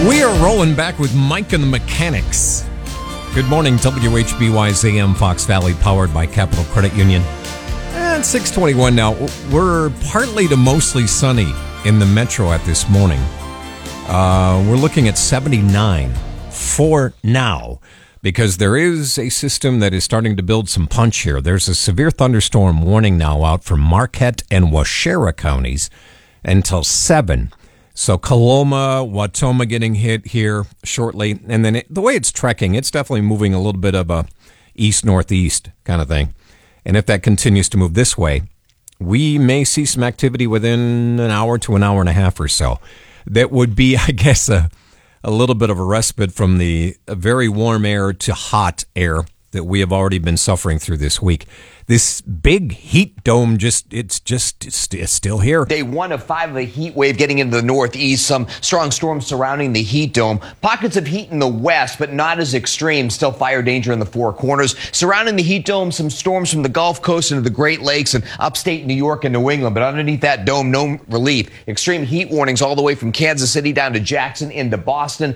We are rolling back with Mike and the Mechanics. Good morning, WHBY's AM Fox Valley, powered by Capital Credit Union. It's 6:21 now. We're partly to mostly sunny in the metro at this morning. We're looking at 79 for now, because there is a system that is starting to build some punch here. There's a severe thunderstorm warning now out for Marquette and Waushara counties until 7. So Coloma, Wautoma getting hit here shortly. And then the way it's trekking, it's definitely moving a little bit of a east-northeast kind of thing. And if that continues to move this way, we may see some activity within an hour to an hour and a half or so. That would be, I guess, a little bit of a respite from the very warm air to hot air that we have already been suffering through this week. This big heat dome, it's still here. Day 1 of 5 of a heat wave getting into the northeast. Some strong storms surrounding the heat dome. Pockets of heat in the west, but not as extreme. Still fire danger in the Four Corners. Surrounding the heat dome, some storms from the Gulf Coast into the Great Lakes and upstate New York and New England. But underneath that dome, no relief. Extreme heat warnings all the way from Kansas City down to Jackson into Boston.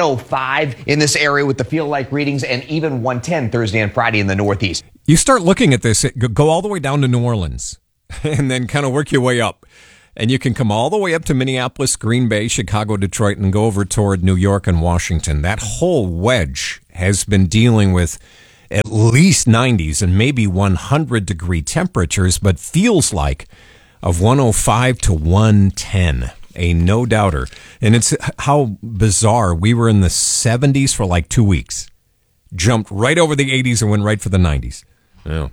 105 in this area with the feel-like readings, and even 110 Thursday and Friday in the northeast. You start looking at this, go all the way down to New Orleans and then kind of work your way up. And you can come all the way up to Minneapolis, Green Bay, Chicago, Detroit, and go over toward New York and Washington. That whole wedge has been dealing with at least 90s and maybe 100-degree temperatures, but feels like of 105 to 110. A no-doubter. And it's how bizarre. We were in the 70s for like 2 weeks. Jumped right over the 80s and went right for the 90s. Yeah.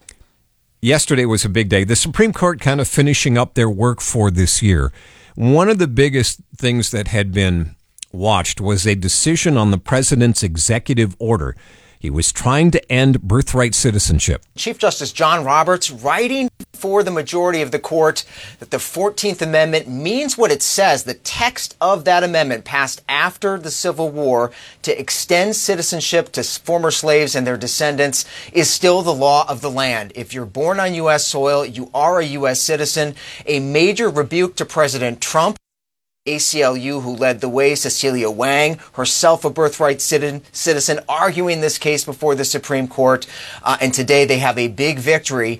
Yesterday was a big day. The Supreme Court kind of finishing up their work for this year. One of the biggest things that had been watched was a decision on the president's executive order. He was trying to end birthright citizenship. Chief Justice John Roberts writing for the majority of the court that the 14th Amendment means what it says. The text of that amendment passed after the Civil War to extend citizenship to former slaves and their descendants is still the law of the land. If you're born on U.S. soil, you are a U.S. citizen. A major rebuke to President Trump. ACLU, who led the way, Cecilia Wang, herself a birthright citizen, arguing this case before the Supreme Court. And today they have a big victory.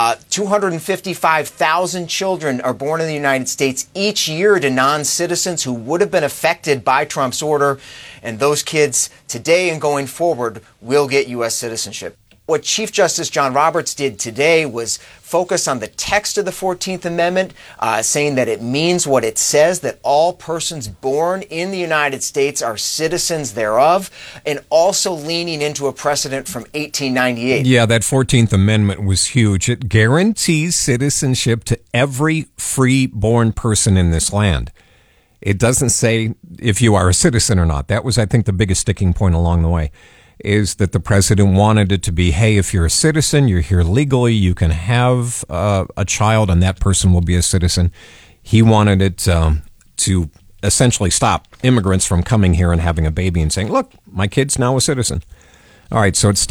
255,000 children are born in the United States each year to non-citizens who would have been affected by Trump's order. And those kids today and going forward will get U.S. citizenship. What Chief Justice John Roberts did today was focus on the text of the 14th Amendment, saying that it means what it says, that all persons born in the United States are citizens thereof, and also leaning into a precedent from 1898. Yeah, that 14th Amendment was huge. It guarantees citizenship to every free-born person in this land. It doesn't say if you are a citizen or not. That was, I think, the biggest sticking point along the way. Is that the president wanted it to be, hey, if you're a citizen, you're here legally, you can have a child and that person will be a citizen. He wanted it to essentially stop immigrants from coming here and having a baby and saying, look, my kid's now a citizen. All right, so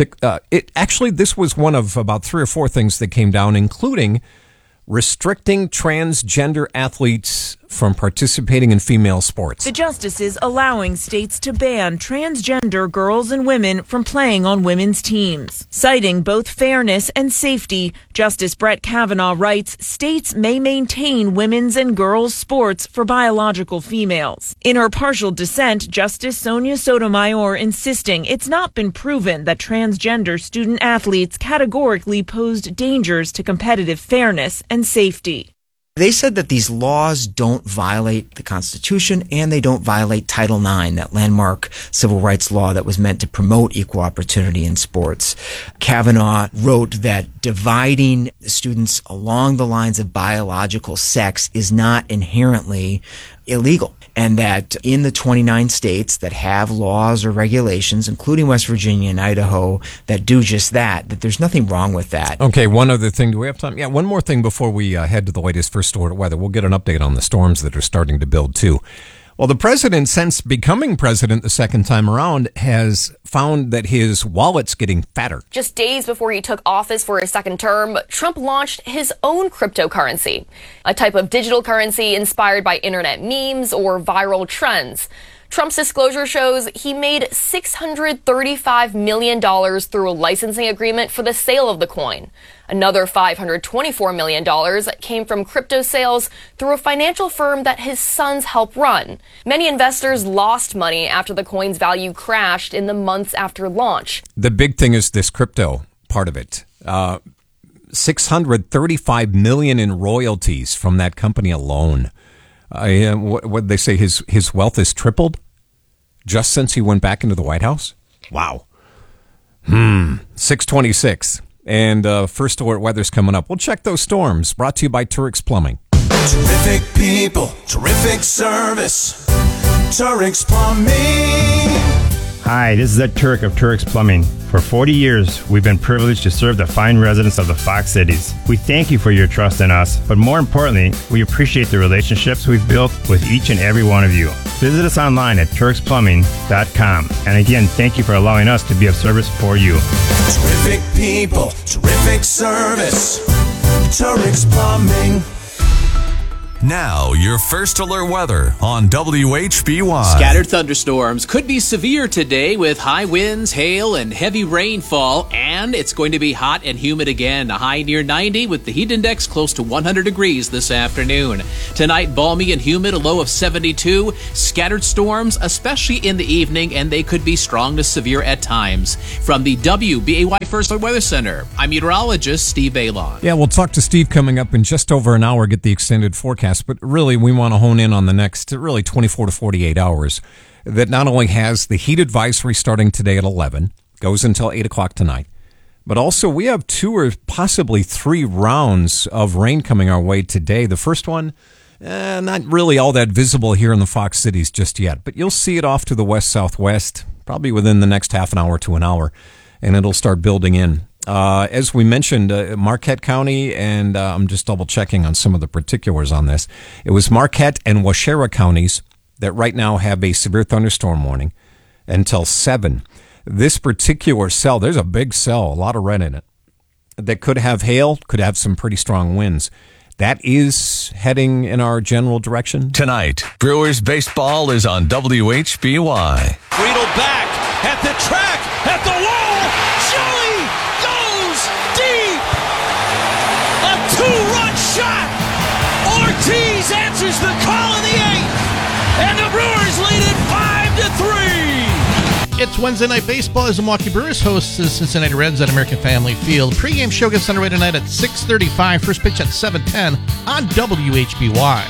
this was one of about 3 or 4 things that came down, including restricting transgender athletes from participating in female sports. The justices allowing states to ban transgender girls and women from playing on women's teams. Citing both fairness and safety, Justice Brett Kavanaugh writes, states may maintain women's and girls' sports for biological females. In her partial dissent, Justice Sonia Sotomayor insisting it's not been proven that transgender student athletes categorically posed dangers to competitive fairness and safety. They said that these laws don't violate the Constitution and they don't violate Title IX, that landmark civil rights law that was meant to promote equal opportunity in sports. Kavanaugh wrote that dividing students along the lines of biological sex is not inherently illegal, and that in the 29 states that have laws or regulations, including West Virginia and Idaho, that do just that there's nothing wrong with that. Okay, one other thing. Do we have time? Yeah, one more thing before we head to the latest first order weather. We'll get an update on the storms that are starting to build, too. Well, the president, since becoming president the second time around, has found that his wallet's getting fatter. Just days before he took office for his second term, Trump launched his own cryptocurrency, a type of digital currency inspired by internet memes or viral trends. Trump's disclosure shows he made $635 million through a licensing agreement for the sale of the coin. Another $524 million came from crypto sales through a financial firm that his sons help run. Many investors lost money after the coin's value crashed in the months after launch. The big thing is this crypto part of it. $635 million in royalties from that company alone. What did they say? His wealth has tripled just since he went back into the White House? Wow. 626. And first alert weather's coming up. We'll check those storms. Brought to you by Turix Plumbing. Terrific people, terrific service. Turix Plumbing. Hi, this is Ed Turek of Turix Plumbing. For 40 years, we've been privileged to serve the fine residents of the Fox Cities. We thank you for your trust in us, but more importantly, we appreciate the relationships we've built with each and every one of you. Visit us online at TurixPlumbing.com. And again, thank you for allowing us to be of service for you. Terrific people, terrific service. Turix Plumbing. Now, your first alert weather on WHBY. Scattered thunderstorms could be severe today with high winds, hail, and heavy rainfall, and it's going to be hot and humid again. A high near 90 with the heat index close to 100 degrees this afternoon. Tonight, balmy and humid, a low of 72. Scattered storms, especially in the evening, and they could be strong to severe at times. From the WBAY First Alert Weather Center, I'm meteorologist Steve Bailon. Yeah, we'll talk to Steve coming up in just over an hour, get the extended forecast. But really, we want to hone in on the next, really 24 to 48 hours that not only has the heat advisory starting today at 11, goes until 8 o'clock tonight, but also we have 2 or possibly 3 rounds of rain coming our way today. The first one, not really all that visible here in the Fox Cities just yet, but you'll see it off to the west-southwest, probably within the next half an hour to an hour, and it'll start building in. As we mentioned, Marquette County, and I'm just double-checking on some of the particulars on this. It was Marquette and Waushara counties that right now have a severe thunderstorm warning until 7. This particular cell, there's a big cell, a lot of red in it, that could have hail, could have some pretty strong winds. That is heading in our general direction. Tonight, Brewers baseball is on WHBY. Friedel back at the track, at the wall. Joey goes deep. A 2-run shot. Ortiz answers the call in the 8th. And the Brewers lead it 5-3. It's Wednesday Night Baseball as the Milwaukee Brewers host the Cincinnati Reds at American Family Field. Pre-game show gets underway tonight at 6:35. First pitch at 7:10 on WHBY.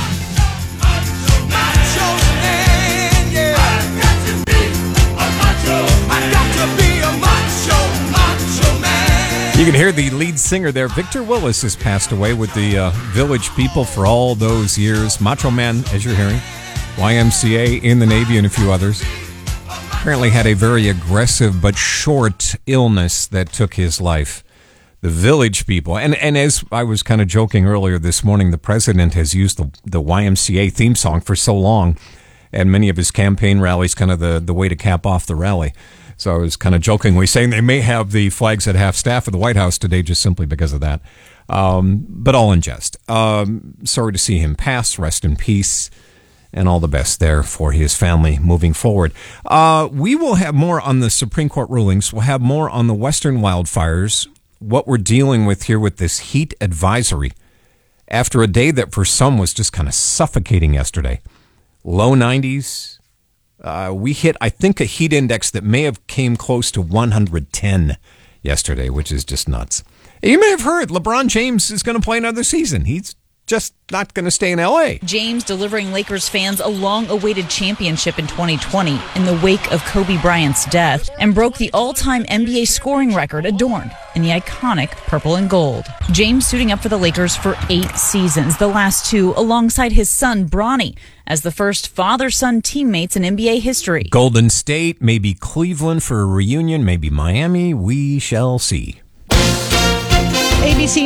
You can hear the lead singer there. Victor Willis has passed away with the Village People for all those years. Macho Man, as you're hearing, YMCA, in the Navy, and a few others. Apparently had a very aggressive but short illness that took his life. The Village People. And as I was kind of joking earlier this morning, the president has used the YMCA theme song for so long, and many of his campaign rallies, kind of the way to cap off the rally. So I was kind of jokingly saying they may have the flags at half staff at the White House today just simply because of that. But all in jest. Sorry to see him pass. Rest in peace. And all the best there for his family moving forward. We will have more on the Supreme Court rulings. We'll have more on the Western wildfires, what we're dealing with here with this heat advisory after a day that for some was just kind of suffocating yesterday. Low 90s. We hit, I think, a heat index that may have came close to 110 yesterday, which is just nuts. You may have heard LeBron James is going to play another season. He's just not going to stay in L.A. James delivering Lakers fans a long-awaited championship in 2020 in the wake of Kobe Bryant's death, and broke the all-time NBA scoring record adorned in the iconic purple and gold. James suiting up for the Lakers for 8 seasons, the last 2 alongside his son Bronny, as the first father-son teammates in NBA history. Golden State, maybe Cleveland for a reunion, maybe Miami. We shall see. ABC News.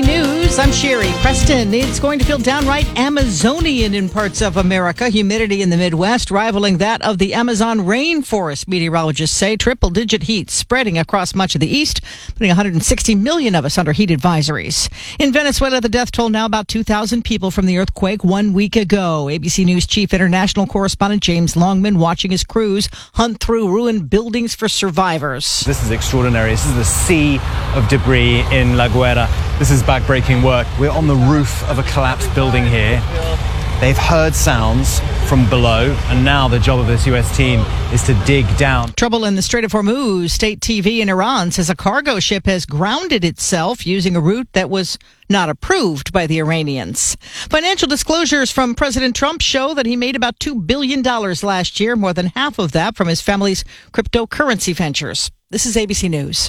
News, I'm Sherry. Preston, it's going to feel downright Amazonian in parts of America. Humidity in the Midwest rivaling that of the Amazon rainforest, meteorologists say. Triple-digit heat spreading across much of the east, putting 160 million of us under heat advisories. In Venezuela, the death toll now about 2,000 people from the earthquake 1 week ago. ABC News chief international correspondent James Longman watching his crews hunt through ruined buildings for survivors. This is extraordinary. This is the sea of debris in La Guaira. This is backbreaking work. We're on the roof of a collapsed building here. They've heard sounds from below, and now the job of this U.S. team is to dig down. Trouble in the Strait of Hormuz. State TV in Iran says a cargo ship has grounded itself using a route that was not approved by the Iranians. Financial disclosures from President Trump show that he made about $2 billion last year, more than half of that from his family's cryptocurrency ventures. This is ABC News.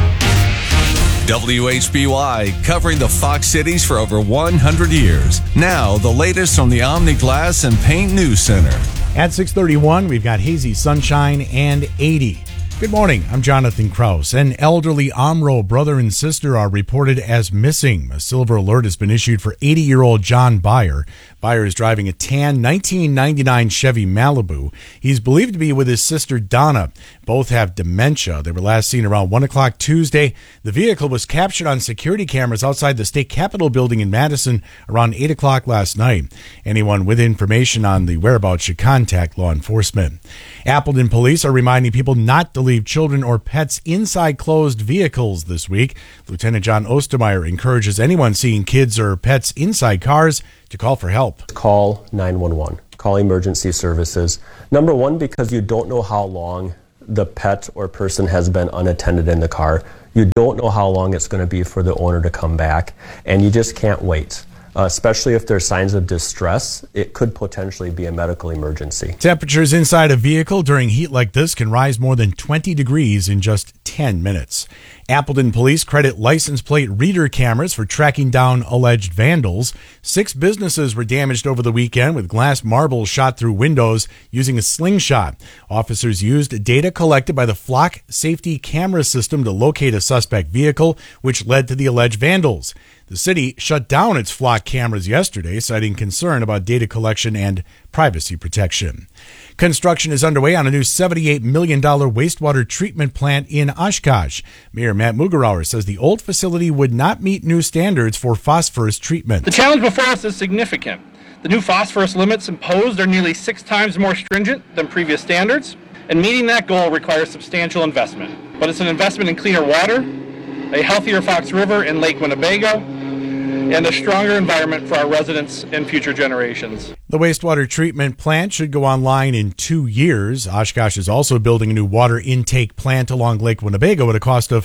WHBY, covering the Fox Cities for over 100 years. Now, the latest from the Omni Glass and Paint News Center. At 6:31, we've got hazy sunshine and 80. Good morning, I'm Jonathan Kraus. An elderly Omro brother and sister are reported as missing. A silver alert has been issued for 80-year-old John Byer. Byer is driving a tan 1999 Chevy Malibu. He's believed to be with his sister Donna. Both have dementia. They were last seen around 1 o'clock Tuesday. The vehicle was captured on security cameras outside the State Capitol building in Madison around 8 o'clock last night. Anyone with information on the whereabouts should contact law enforcement. Appleton police are reminding people not to leave children or pets inside closed vehicles this week. Lieutenant John Ostermeyer encourages anyone seeing kids or pets inside cars to call for help. Call 911. Call emergency services. Number one, because you don't know how long the pet or person has been unattended in the car. You don't know how long it's going to be for the owner to come back, and you just can't wait. Especially if there's signs of distress, it could potentially be a medical emergency. Temperatures inside a vehicle during heat like this can rise more than 20 degrees in just 10 minutes. Appleton police credit license plate reader cameras for tracking down alleged vandals. 6 businesses were damaged over the weekend with glass marbles shot through windows using a slingshot. Officers used data collected by the Flock safety camera system to locate a suspect vehicle, which led to the alleged vandals. The city shut down its Flock cameras yesterday, citing concern about data collection and privacy protection. Construction is underway on a new $78 million wastewater treatment plant in Oshkosh. Mayor Matt Mugarauer says the old facility would not meet new standards for phosphorus treatment. The challenge before us is significant. The new phosphorus limits imposed are nearly 6 times more stringent than previous standards, and meeting that goal requires substantial investment. But it's an investment in cleaner water, a healthier Fox River and Lake Winnebago, and a stronger environment for our residents and future generations. The wastewater treatment plant should go online in 2 years. Oshkosh is also building a new water intake plant along Lake Winnebago at a cost of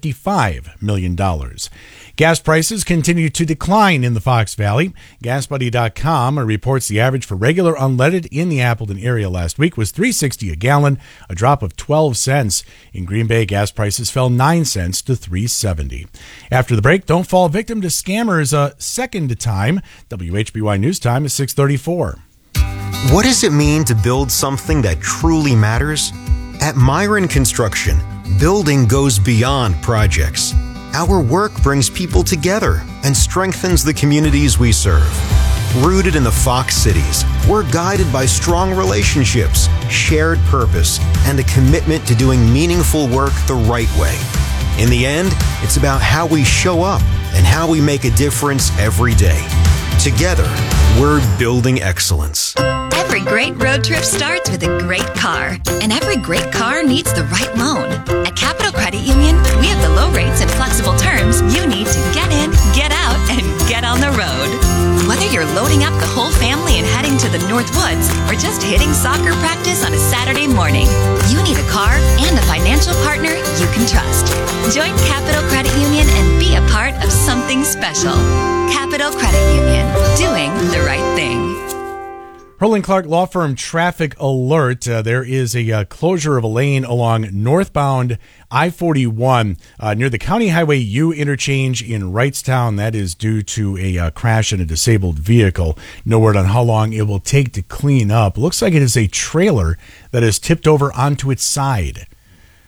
$55 million. Gas prices continue to decline in the Fox Valley. GasBuddy.com reports the average for regular unleaded in the Appleton area last week was $3.60 a gallon, a drop of 12 cents. In Green Bay, gas prices fell 9 cents to $3.70. After the break, don't fall victim to scammers a second time. WHBY News Time is 6:34. What does it mean to build something that truly matters? At Myron Construction, building goes beyond projects. Our work brings people together and strengthens the communities we serve. Rooted in the Fox Cities, we're guided by strong relationships, shared purpose, and a commitment to doing meaningful work the right way. In the end, it's about how we show up and how we make a difference every day. Together, we're building excellence. Every great road trip starts with a great car, and every great car needs the right loan. At Capital Credit Union, we have the low rates and flexible terms you need to get in, get out, and get on the road. Whether you're loading up the whole family and heading to the North Woods, or just hitting soccer practice on a Saturday morning, you need a car and a financial partner you can trust. Join Capital Credit Union and be a part of something special. Capital Credit Union, doing the right thing. Hurley & Clark Law Firm traffic alert. There is a closure of a lane along northbound I-41 near the County Highway U interchange in Wrightstown. That is due to a crash in a disabled vehicle. No word on how long it will take to clean up. Looks like it is a trailer that is tipped over onto its side.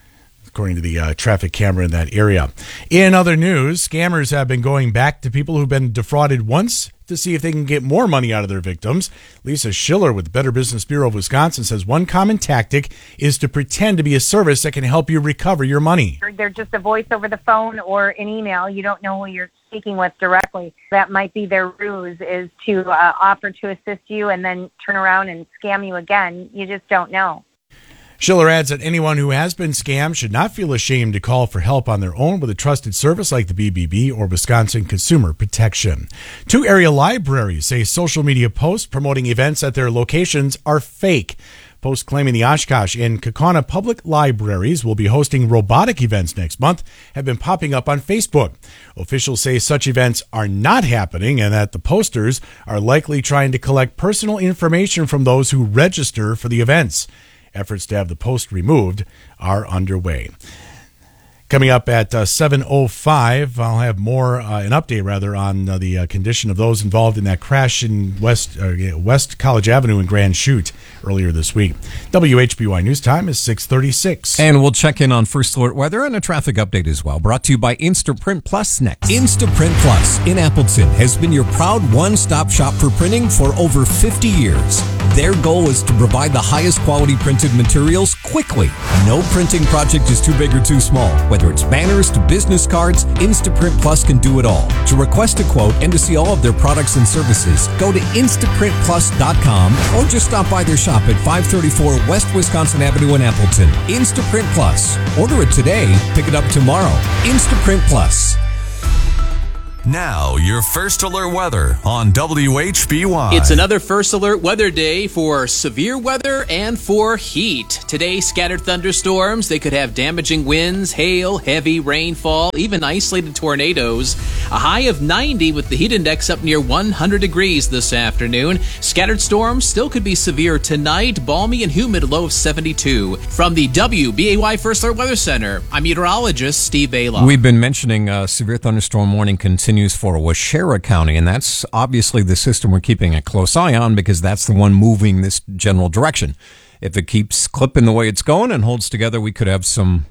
according to the traffic camera in that area. In other news, scammers have been going back to people who've been defrauded once to see if they can get more money out of their victims. Lisa Schiller with the Better Business Bureau of Wisconsin says one common tactic is to pretend to be a service that can help you recover your money. They're just a voice over the phone or an email. You don't know who you're speaking with directly. That might be their ruse, is to offer to assist you and then turn around and scam you again. You just don't know. Schiller adds that anyone who has been scammed should not feel ashamed to call for help on their own with a trusted service like the BBB or Wisconsin Consumer Protection. 2 area libraries say social media posts promoting events at their locations are fake. Posts claiming the Oshkosh and Kaukauna public libraries will be hosting robotic events next month have been popping up on Facebook. Officials say such events are not happening and that the posters are likely trying to collect personal information from those who register for the events. Efforts to have the post removed are underway. Coming up at 7:05, I'll have an update on the condition of those involved in that crash in West College Avenue in Grand Chute earlier this week. WHBY News Time is 6:36. And we'll check in on First Alert weather and a traffic update as well. Brought to you by Instaprint Plus next. Instaprint Plus in Appleton has been your proud one-stop shop for printing for over 50 years. Their goal is to provide the highest quality printed materials quickly. No printing project is too big or too small. Whether it's banners to business cards, Instaprint Plus can do it all. To request a quote and to see all of their products and services, go to InstaprintPlus.com or just stop by their shop at 534 West Wisconsin Avenue in Appleton. Instaprint Plus. Order it today, pick it up tomorrow. Instaprint Plus. Now, your First Alert weather on WHBY. It's another First Alert weather day for severe weather and for heat. Today, scattered thunderstorms. They could have damaging winds, hail, heavy rainfall, even isolated tornadoes. A high of 90 with the heat index up near 100 degrees this afternoon. Scattered storms still could be severe tonight. Balmy and humid, low of 72. From the WBAY First Alert Weather Center, I'm meteorologist Steve Bailoff. We've been mentioning severe thunderstorm warning continues for Waushara County, and that's obviously the system we're keeping a close eye on because that's the one moving this general direction. If it keeps clipping the way it's going and holds together, we could have some,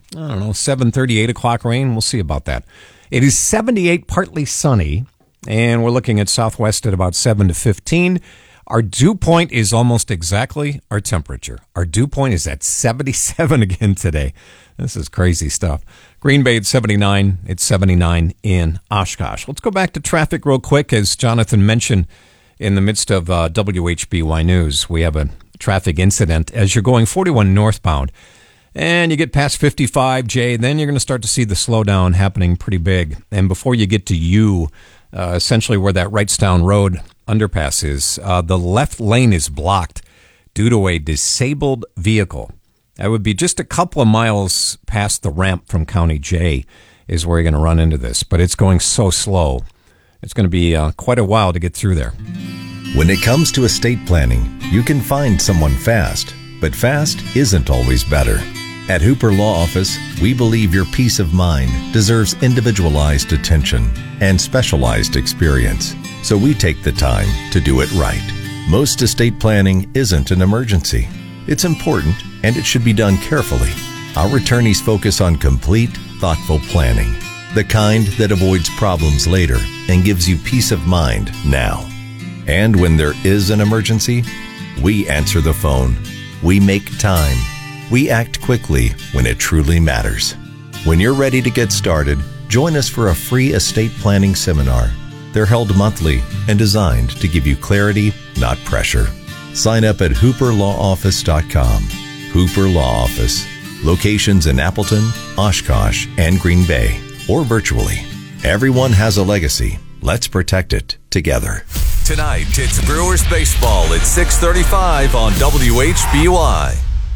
7:30, 8 o'clock rain. We'll see about that. It is 78, partly sunny, and we're looking at southwest at about 7 to 15. Our dew point is almost exactly our temperature. Our dew point is at 77 again today. This is crazy stuff. Green Bay at 79. It's 79 in Oshkosh. Let's go back to traffic real quick. As Jonathan mentioned in the midst of WHBY News, we have a traffic incident as you're going 41 northbound. And you get past 55J, then you're going to start to see the slowdown happening pretty big. And before you get to U, essentially where that Wrightstown Road underpass is, the left lane is blocked due to a disabled vehicle. That would be just a couple of miles past the ramp from County J is where you're going to run into this. But it's going so slow. It's going to be quite a while to get through there. When it comes to estate planning, you can find someone fast, but fast isn't always better. At Hooper Law Office, we believe your peace of mind deserves individualized attention and specialized experience, so we take the time to do it right. Most estate planning isn't an emergency. It's important, and it should be done carefully. Our attorneys focus on complete, thoughtful planning, the kind that avoids problems later and gives you peace of mind now. And when there is an emergency, we answer the phone. We make time. We act quickly when it truly matters. When you're ready to get started, join us for a free estate planning seminar. They're held monthly and designed to give you clarity, not pressure. Sign up at hooperlawoffice.com. Hooper Law Office. Locations in Appleton, Oshkosh, and Green Bay, or virtually. Everyone has a legacy. Let's protect it together. Tonight, it's Brewers baseball at 6:35 on WHBY.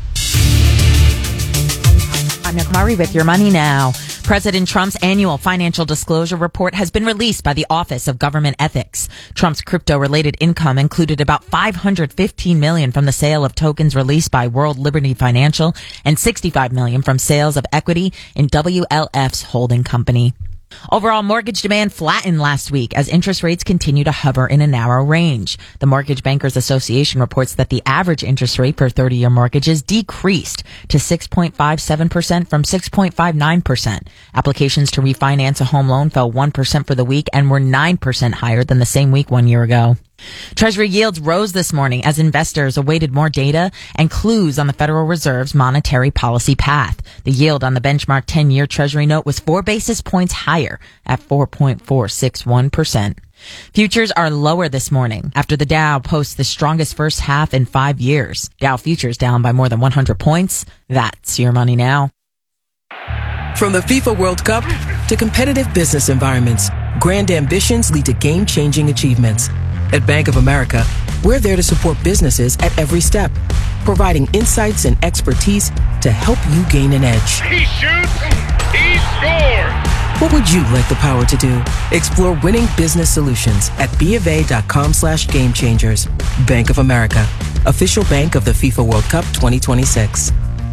I'm Nick Murray with Your Money Now. President Trump's annual financial disclosure report has been released by the Office of Government Ethics. Trump's crypto-related income included about $515 million from the sale of tokens released by World Liberty Financial and $65 million from sales of equity in WLF's holding company. Overall mortgage demand flattened last week as interest rates continue to hover in a narrow range. The Mortgage Bankers Association reports that the average interest rate per 30-year mortgages decreased to 6.57% from 6.59%. Applications to refinance a home loan fell 1% for the week and were 9% higher than the same week 1 year ago. Treasury yields rose this morning as investors awaited more data and clues on the Federal Reserve's monetary policy path. The yield on the benchmark 10-year Treasury note was 4 basis points higher at 4.461%. Futures are lower this morning after the Dow posts the strongest first half in 5 years. Dow futures down by more than 100 points. That's your money now. From the FIFA World Cup to competitive business environments, grand ambitions lead to game-changing achievements. At Bank of America, we're there to support businesses at every step, providing insights and expertise to help you gain an edge. He shoots, he scores! What would you like the power to do? Explore winning business solutions at BofA.com/gamechangers. Bank of America, official bank of the FIFA World Cup 2026.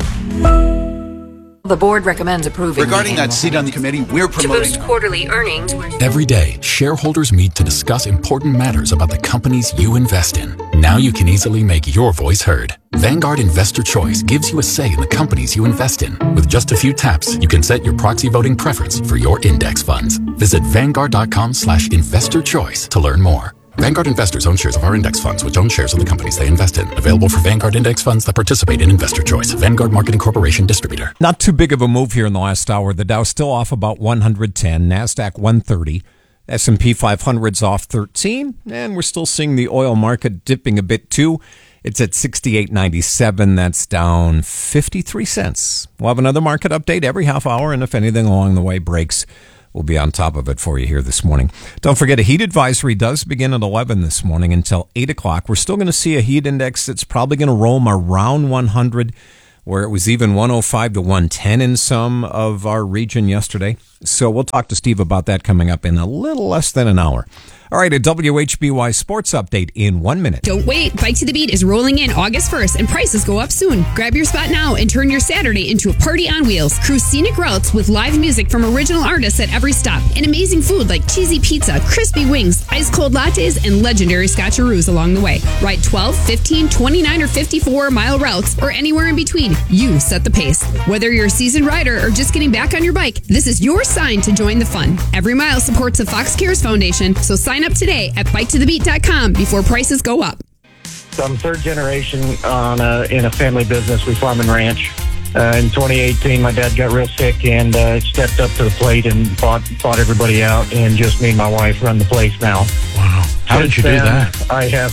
The board recommends approving. Regarding that seat on the committee, we're promoting. To boost quarterly earnings. Every day, shareholders meet to discuss important matters about the companies you invest in. Now you can easily make your voice heard. Vanguard Investor Choice gives you a say in the companies you invest in. With just a few taps, you can set your proxy voting preference for your index funds. Visit Vanguard.com/investor choice to learn more. Vanguard investors own shares of our index funds, which own shares of the companies they invest in. Available for Vanguard index funds that participate in Investor Choice. Vanguard Marketing Corporation distributor. Not too big of a move here in the last hour. The Dow's still off about 110, NASDAQ 130, S&P 500's off 13, and we're still seeing the oil market dipping a bit too. It's at 68.97. That's down 53 cents. We'll have another market update every half hour, and if anything along the way breaks, we'll be on top of it for you here this morning. Don't forget, a heat advisory does begin at 11 this morning until 8 o'clock. We're still going to see a heat index that's probably going to roam around 100, where it was even 105 to 110 in some of our region yesterday. So we'll talk to Steve about that coming up in a little less than an hour. All right, a WHBY Sports Update in 1 minute. Don't wait. Bike to the Beat is rolling in August 1st, and prices go up soon. Grab your spot now and turn your Saturday into a party on wheels. Cruise scenic routes with live music from original artists at every stop, and amazing food like cheesy pizza, crispy wings, ice-cold lattes, and legendary scotcheroos along the way. Ride 12, 15, 29, or 54-mile routes, or anywhere in between. You set the pace. Whether you're a seasoned rider or just getting back on your bike, this is your sign to join the fun. Every mile supports the Fox Cares Foundation, so sign up today at biketothebeat.com before prices go up. So I'm third generation in a family business. We farm and ranch. In 2018, my dad got real sick and stepped up to the plate and bought everybody out, and just me and my wife run the place now. Wow. How did you do that? I have,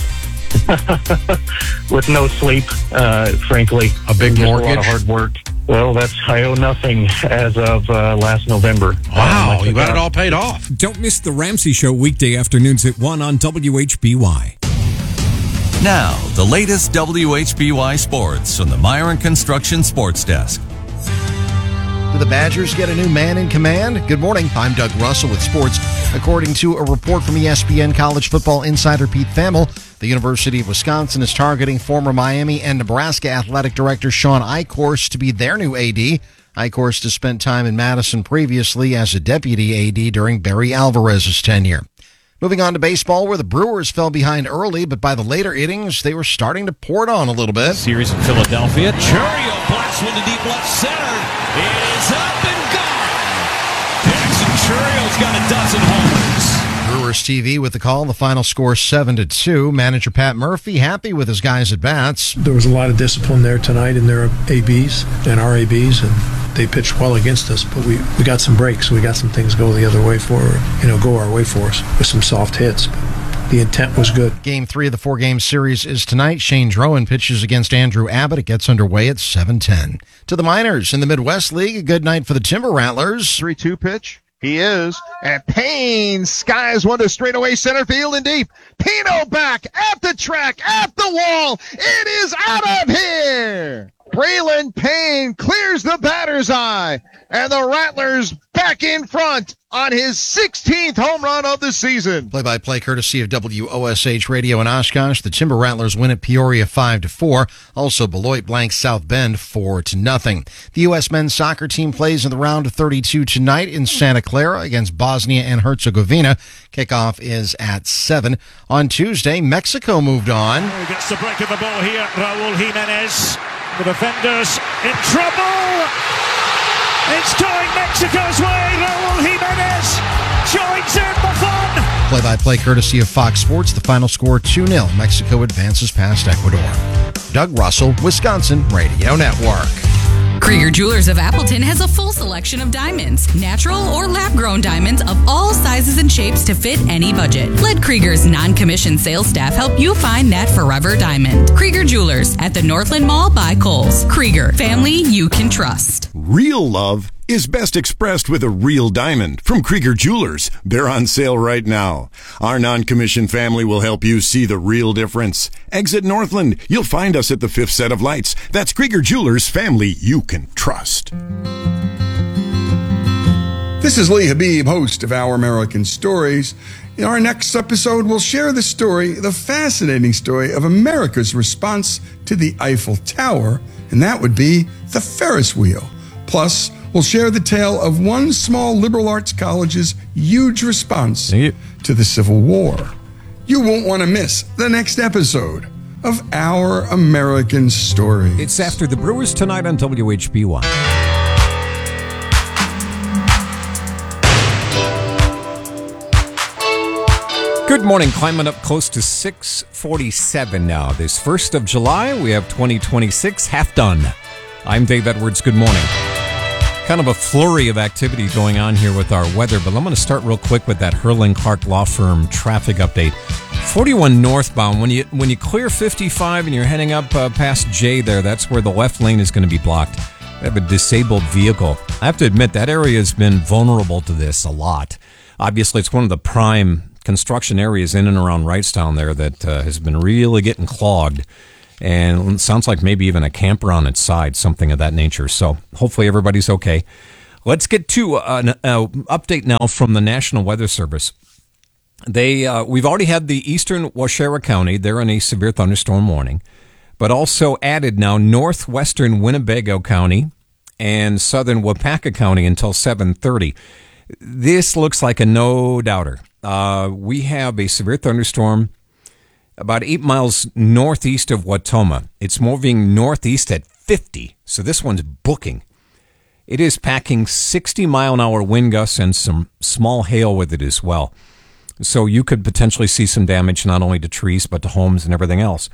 with no sleep, frankly. A big mortgage? A lot of hard work. Well, I owe nothing as of last November. Wow, you got it all paid off. Don't miss the Ramsey Show weekday afternoons at 1 on WHBY. Now, the latest WHBY sports from the Myron Construction Sports Desk. Do the Badgers get a new man in command? Good morning. I'm Doug Russell with sports. According to a report from ESPN college football insider Pete Thamel, the University of Wisconsin is targeting former Miami and Nebraska athletic director Sean Eichhorst to be their new AD. Eichhorst has spent time in Madison previously as a deputy AD during Barry Alvarez's tenure. Moving on to baseball, where the Brewers fell behind early, but by the later innings, they were starting to pour it on a little bit. Series in Philadelphia. Chourio blasts one to deep left center. It is up and gone. Jackson Chourio's got a dozen homers. Brewers TV with the call. The final score 7-2. Manager Pat Murphy happy with his guys at bats. There was a lot of discipline there tonight in their ABs and our ABs, and they pitched well against us, but we got some breaks. We got some things go the other way go our way for us with some soft hits. But the intent was good. Game 3 of the 4-game series is tonight. Shane Drowan pitches against Andrew Abbott. It gets underway at 7:10. To the minors in the Midwest League, a good night for the Timber Rattlers. 3-2 pitch. He is. And Payne skies one to straightaway center field and deep. Pino back at the track, at the wall. It is out of here. Braylon Payne clears the batter's eye, and the Rattlers back in front on his 16th home run of the season. Play-by-play courtesy of WOSH Radio in Oshkosh. The Timber Rattlers win at Peoria 5-4. Also, Beloit blanks South Bend 4-0. The U.S. men's soccer team plays in the round of 32 tonight in Santa Clara against Bosnia and Herzegovina. Kickoff is at 7. On Tuesday, Mexico moved on. He gets the break of the ball here. Raul Jimenez. The defenders in trouble. It's going Mexico's way. Raul Jimenez joins in the fun. Play-by-play courtesy of Fox Sports. The final score 2-0. Mexico advances past Ecuador. Doug Russell, Wisconsin Radio Network. Krieger Jewelers of Appleton has a full selection of diamonds, natural or lab-grown diamonds of all sizes and shapes to fit any budget. Let Krieger's non-commissioned sales staff help you find that forever diamond. Krieger Jewelers at the Northland Mall by Kohl's. Krieger, family you can trust. Real love is best expressed with a real diamond from Krieger Jewelers. They're on sale right now. Our non-commissioned family will help you see the real difference. Exit Northland. You'll find us at the 5th set of lights. That's Krieger Jewelers, family you can trust. This is Lee Habib, host of Our American Stories. In our next episode, we'll share the fascinating story of America's response to the Eiffel Tower, and that would be the Ferris wheel. Plus, we'll share the tale of one small liberal arts college's huge response to the Civil War. You won't want to miss the next episode of Our American Stories. It's after the Brewers tonight on WHBY. Good morning. Climbing up close to 6:47 now. This 1st of July, we have 2026 half done. I'm Dave Edwards. Good morning. Kind of a flurry of activity going on here with our weather, but I'm going to start real quick with that Hurling Clark Law Firm traffic update. 41 northbound, when you clear 55 and you're heading up past J there, that's where the left lane is going to be blocked. They have a disabled vehicle. I have to admit, that area has been vulnerable to this a lot. Obviously, it's one of the prime construction areas in and around Wrightstown there that has been really getting clogged. And it sounds like maybe even a camper on its side, something of that nature. So hopefully everybody's okay. Let's get to an update now from the National Weather Service. We've already had the eastern Waushara County. They're in a severe thunderstorm warning, but also added now northwestern Winnebago County and southern Waupaca County until 7:30. This looks like a no-doubter. We have a severe thunderstorm about 8 miles northeast of Wautoma. It's moving northeast at 50, so this one's booking. It is packing 60-mile-an-hour wind gusts and some small hail with it as well. So you could potentially see some damage not only to trees but to homes and everything else.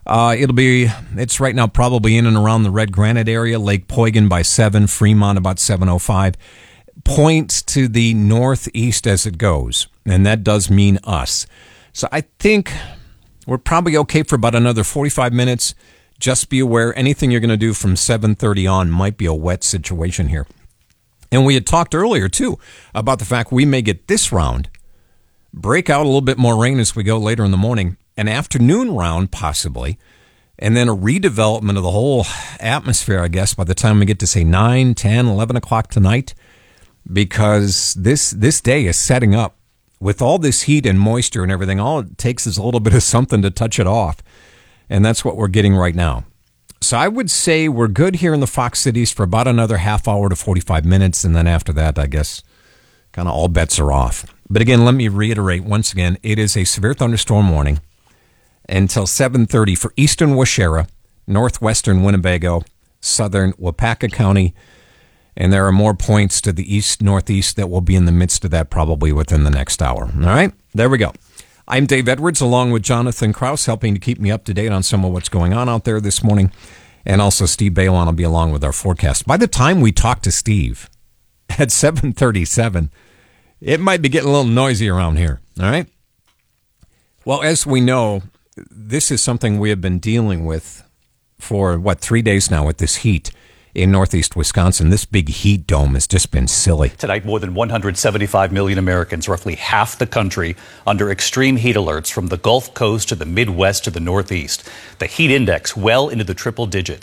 It's right now probably in and around the Red Granite area, Lake Poygan by 7, Fremont about 7:05. Points to the northeast as it goes, and that does mean us. So I think we're probably okay for about another 45 minutes. Just be aware, anything you're going to do from 7:30 on might be a wet situation here. And we had talked earlier, too, about the fact we may get this round, break out a little bit more rain as we go later in the morning, an afternoon round possibly, and then a redevelopment of the whole atmosphere, I guess, by the time we get to, say, 9, 10, 11 o'clock tonight, because this day is setting up. With all this heat and moisture and everything, all it takes is a little bit of something to touch it off. And that's what we're getting right now. So I would say we're good here in the Fox Cities for about another half hour to 45 minutes. And then after that, I guess, kind of all bets are off. But again, let me reiterate once again, it is a severe thunderstorm warning until 7:30 for eastern Waushara, northwestern Winnebago, southern Waupaca County. And there are more points to the east-northeast that will be in the midst of that probably within the next hour. All right? There we go. I'm Dave Edwards, along with Jonathan Krause, helping to keep me up to date on some of what's going on out there this morning. And also Steve Balon will be along with our forecast. By the time we talk to Steve at 7:37, it might be getting a little noisy around here. All right? Well, as we know, this is something we have been dealing with for, 3 days now with this heat in northeast Wisconsin. This big heat dome has just been silly. Tonight, more than 175 million Americans, roughly half the country, under extreme heat alerts from the Gulf Coast to the Midwest to the Northeast. The heat index well into the triple digits.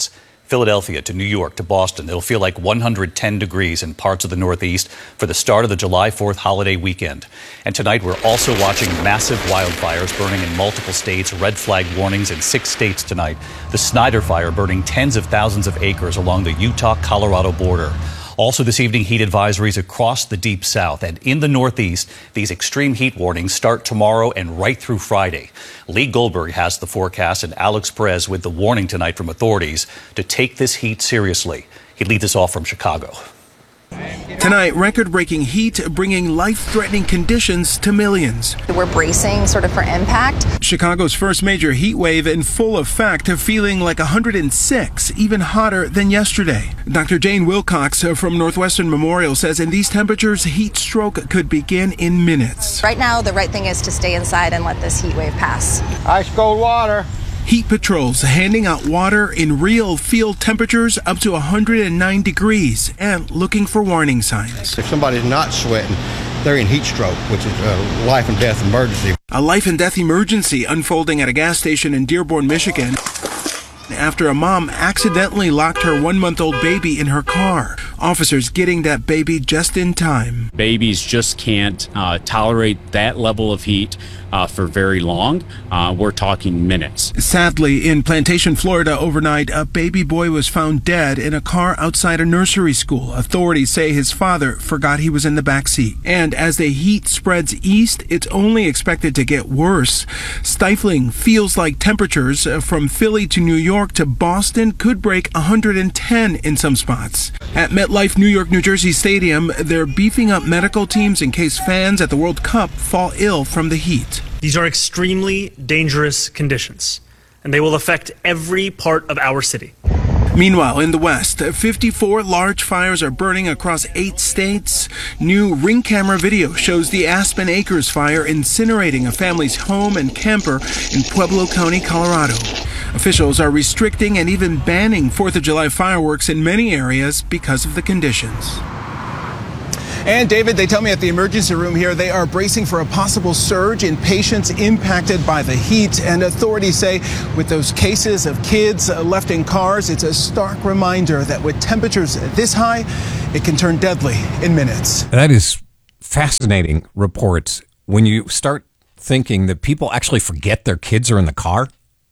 Philadelphia to New York to Boston. It'll feel like 110 degrees in parts of the Northeast for the start of the July 4th holiday weekend. And tonight we're also watching massive wildfires burning in multiple states, red flag warnings in 6 states tonight. The Snyder Fire burning tens of thousands of acres along the Utah-Colorado border. Also this evening, heat advisories across the Deep South. And in the Northeast, these extreme heat warnings start tomorrow and right through Friday. Lee Goldberg has the forecast and Alex Perez with the warning tonight from authorities to take this heat seriously. He leads us off from Chicago. Tonight, record-breaking heat bringing life-threatening conditions to millions. We're bracing sort of for impact. Chicago's first major heat wave in full effect, feeling like 106, even hotter than yesterday. Dr. Jane Wilcox from Northwestern Memorial says in these temperatures, heat stroke could begin in minutes. Right now, the right thing is to stay inside and let this heat wave pass. Ice cold water. Heat patrols handing out water in real field temperatures up to 109 degrees and looking for warning signs. If somebody's not sweating, they're in heat stroke, which is a life and death emergency. A life and death emergency unfolding at a gas station in Dearborn, Michigan, after a mom accidentally locked her 1-month-old baby in her car. Officers getting that baby just in time. Babies just can't tolerate that level of heat for very long. We're talking minutes. Sadly, in Plantation, Florida, overnight, a baby boy was found dead in a car outside a nursery school. Authorities say his father forgot he was in the back seat. And as the heat spreads east, it's only expected to get worse. Stifling feels-like temperatures from Philly to New York to Boston could break 110 in some spots. At MetLife New York, New Jersey Stadium, they're beefing up medical teams in case fans at the World Cup fall ill from the heat. These are extremely dangerous conditions, and they will affect every part of our city. Meanwhile, in the West, 54 large fires are burning across 8 states. New Ring camera video shows the Aspen Acres fire incinerating a family's home and camper in Pueblo County, Colorado. Officials are restricting and even banning 4th of July fireworks in many areas because of the conditions. And David, they tell me at the emergency room here, they are bracing for a possible surge in patients impacted by the heat. And authorities say with those cases of kids left in cars, it's a stark reminder that with temperatures this high, it can turn deadly in minutes. That is fascinating reports when you start thinking that people actually forget their kids are in the car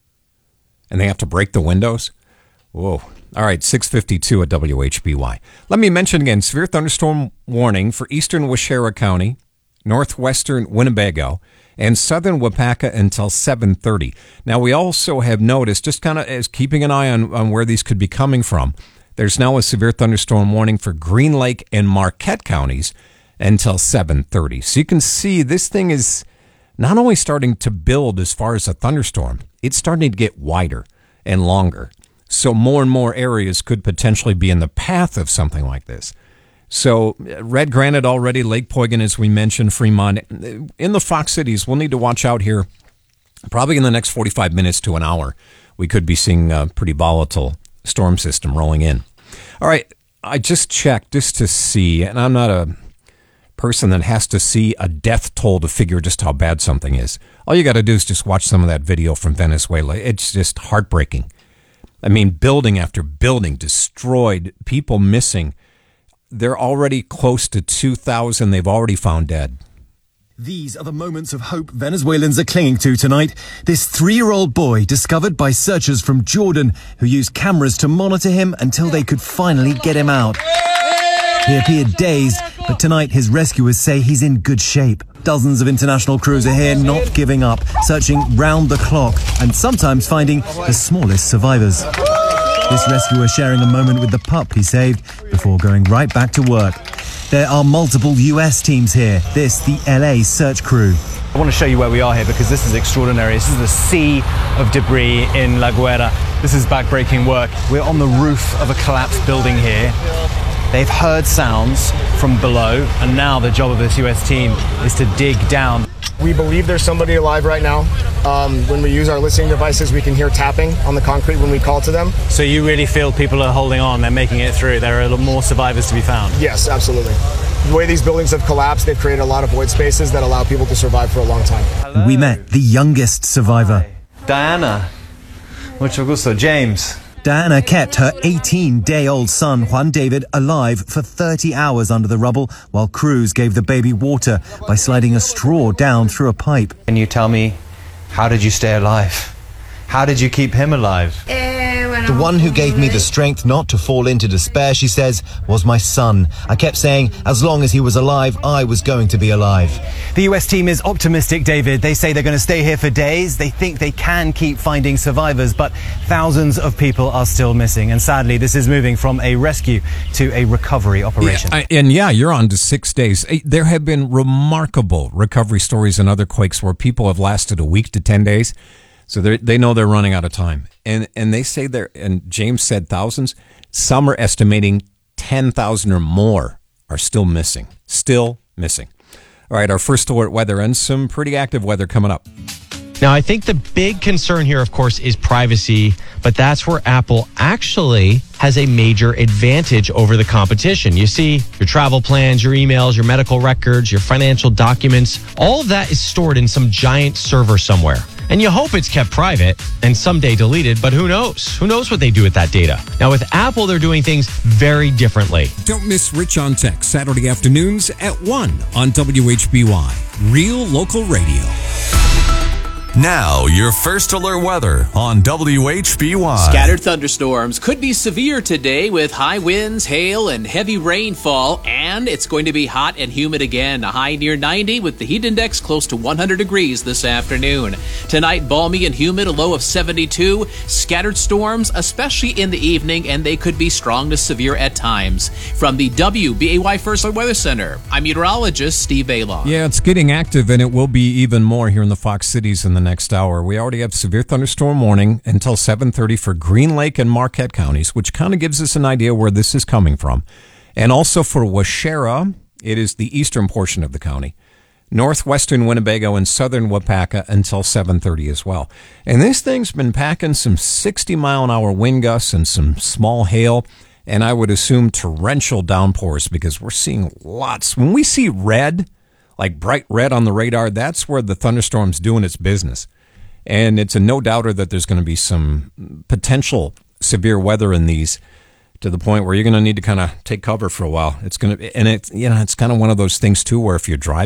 and they have to break the windows. Whoa. All right, 6:52 at WHBY. Let me mention again, severe thunderstorm warning for eastern Waushara County, northwestern Winnebago, and southern Wapaka until 7:30. Now, we also have noticed, just kind of as keeping an eye on where these could be coming from, there's now a severe thunderstorm warning for Green Lake and Marquette counties until 7:30. So you can see this thing is not only starting to build as far as a thunderstorm, it's starting to get wider and longer. So more and more areas could potentially be in the path of something like this. So red granite already, Lake Poygan, as we mentioned, Fremont. In the Fox Cities, we'll need to watch out here. Probably in the next 45 minutes to an hour, we could be seeing a pretty volatile storm system rolling in. All right, I just checked just to see, and I'm not a person that has to see a death toll to figure just how bad something is. All you got to do is just watch some of that video from Venezuela. It's just heartbreaking. I mean, building after building destroyed, people missing. They're already close to 2,000 they've already found dead. These are the moments of hope Venezuelans are clinging to tonight. This 3-year-old boy discovered by searchers from Jordan who used cameras to monitor him until they could finally get him out. He appeared dazed, but tonight his rescuers say he's in good shape. Dozens of international crews are here, not giving up, searching round the clock and sometimes finding the smallest survivors. This rescuer sharing a moment with the pup he saved before going right back to work. There are multiple US teams here. This, the LA search crew. I want to show you where we are here because this is extraordinary. This is the sea of debris in La Guaira. This is backbreaking work. We're on the roof of a collapsed building here. They've heard sounds from below, and now the job of this US team is to dig down. We believe there's somebody alive right now. When we use our listening devices, we can hear tapping on the concrete when we call to them. So you really feel people are holding on, they're making it through, there are more survivors to be found? Yes, absolutely. The way these buildings have collapsed, they've created a lot of void spaces that allow people to survive for a long time. We met the youngest survivor. Diana. Mucho gusto. James. Diana kept her 18-day-old son, Juan David, alive for 30 hours under the rubble while crews gave the baby water by sliding a straw down through a pipe. Can you tell me, how did you stay alive? How did you keep him alive? The one who gave me the strength not to fall into despair, she says, was my son. I kept saying, as long as he was alive, I was going to be alive. The US team is optimistic, David. They say they're going to stay here for days. They think they can keep finding survivors, but thousands of people are still missing. And sadly, this is moving from a rescue to a recovery operation. You're on to 6 days. There have been remarkable recovery stories in other quakes where people have lasted a week to 10 days. So they know they're running out of time. And they say and James said thousands. Some are estimating 10,000 or more are still missing. Still missing. All right, our first alert weather and some pretty active weather coming up. Now, I think the big concern here, of course, is privacy, but that's where Apple actually has a major advantage over the competition. You see, your travel plans, your emails, your medical records, your financial documents, all of that is stored in some giant server somewhere. And you hope it's kept private and someday deleted, but who knows? Who knows what they do with that data? Now, with Apple, they're doing things very differently. Don't miss Rich on Tech, Saturday afternoons at 1 on WHBY, Real Local Radio. Now, your first alert weather on WHBY. Scattered thunderstorms could be severe today with high winds, hail, and heavy rainfall, and it's going to be hot and humid again. A high near 90 with the heat index close to 100 degrees this afternoon. Tonight, balmy and humid, a low of 72. Scattered storms, especially in the evening, and they could be strong to severe at times. From the WBAY First Alert Weather Center, I'm meteorologist Steve Baylon. Yeah, it's getting active, and it will be even more here in the Fox Cities in the next hour. We already have severe thunderstorm warning until 7:30 for Green Lake and Marquette counties, which kind of gives us an idea where this is coming from. And also for Waushara, it is the eastern portion of the county, northwestern Winnebago and southern Wapaka until 7:30 as well. And this thing's been packing some 60-mile-an-hour wind gusts and some small hail, and I would assume torrential downpours because we're seeing lots. When we see red, like bright red on the radar, that's where the thunderstorm's doing its business. And it's a no-doubter that there's going to be some potential severe weather in these to the point where you're going to need to kind of take cover for a while. It's going to, and it's kind of one of those things too, where if you're driving